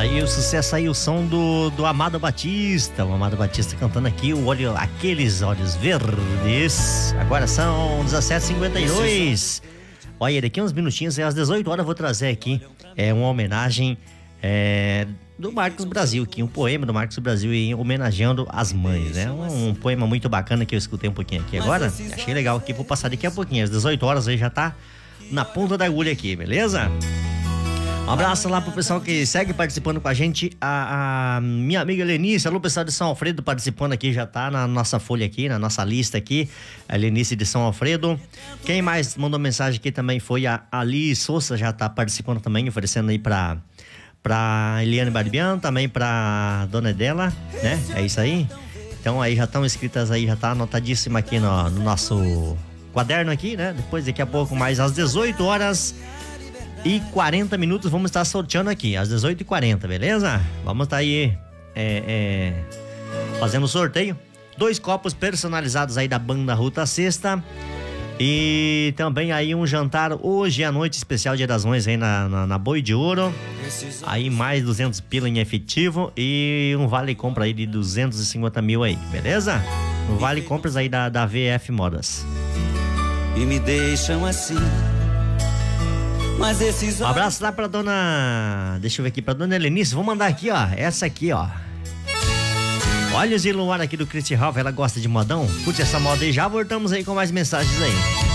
Olha aí o sucesso aí, o som do Amado Batista. O Amado Batista cantando aqui aqueles olhos verdes. Agora são 17h52. Olha, daqui uns minutinhos, às 18 horas, eu vou trazer aqui uma homenagem do Marcos Brasil, aqui, um poema do Marcos Brasil homenageando as mães, né? Um poema muito bacana que eu escutei um pouquinho aqui agora. Achei legal aqui, vou passar daqui a pouquinho. Às 18 horas aí já tá na ponta da agulha aqui, beleza? Um abraço lá pro pessoal que segue participando com a gente. A minha amiga Lenice, alô pessoal de São Alfredo participando aqui, já tá na nossa folha aqui, na nossa lista aqui. A Lenice de São Alfredo. Quem mais mandou mensagem aqui também foi a Ali Souza, já tá participando também, oferecendo aí pra Eliane Barbian, também pra dona dela, né? É isso aí. Então aí já estão inscritas aí, já tá anotadíssima aqui no nosso quaderno aqui, né? Depois daqui a pouco mais às 18 horas e 40 minutos vamos estar sorteando aqui, às 18h40, beleza? Vamos estar aí fazendo sorteio. 2 copos personalizados aí da banda Ruta Sexta. E também aí um jantar hoje à noite, especial Dia das Mães aí na Boi de Ouro. Aí mais 200 pila em efetivo e um vale compra aí de 250 mil aí, beleza? Um vale compras aí da VF Modas. E me deixam assim. Mas esses... Um abraço lá pra dona... Deixa eu ver aqui, pra dona Helenice. Vou mandar aqui, ó. Essa aqui, ó. Olhos de Luar aqui do Christy Ralph. Ela gosta de modão? Curte essa moda aí. Já voltamos aí com mais mensagens aí.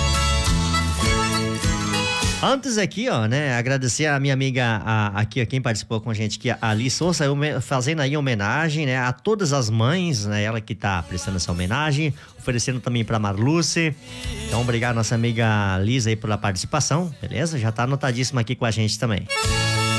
Antes aqui, ó, né? Agradecer a minha amiga aqui, quem participou com a gente aqui, a Ali Souza, fazendo aí homenagem, né? A todas as mães, né? Ela que tá prestando essa homenagem, oferecendo também pra Marluce. Então, obrigado nossa amiga Lisa aí pela participação, beleza? Já tá anotadíssima aqui com a gente também.